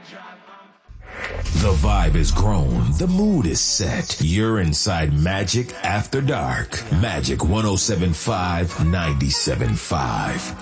The vibe is grown. The mood is set. You're inside Magic After Dark. Magic 107.5, 97.5.